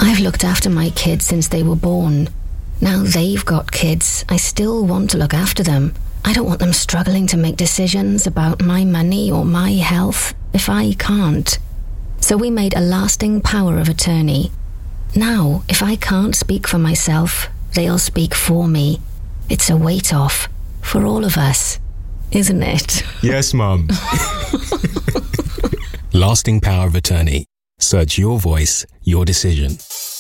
I've looked after my kids since they were born. Now they've got kids. I still want to look after them. I don't want them struggling to make decisions about my money or my health if I can't. So we made a lasting power of attorney. Now, if I can't speak for myself, they'll speak for me. It's a weight off for all of us, isn't it? Yes, Mum. Lasting power of attorney. Search your voice, your decision.